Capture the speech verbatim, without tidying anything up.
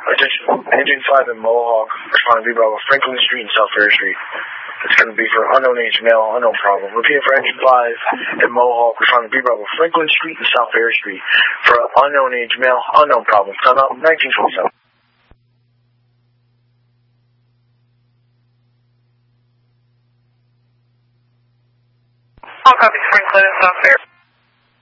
Attention, Engine five in Mohawk, responding to B Bravo, Franklin Street and South Ferry Street. It's going to be for unknown age male, unknown problem. Repeating for Engine five in Mohawk, responding to B Bravo, Franklin Street and South Ferry Street for unknown age male, unknown problem. Time out, nineteen twenty-seven. All copy, Franklin and South Ferry.